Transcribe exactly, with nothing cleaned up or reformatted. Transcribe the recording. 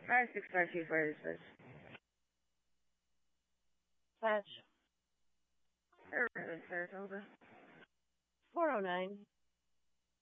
Five six five two fire dispatch. Patch. Urban Saratoga. four oh nine.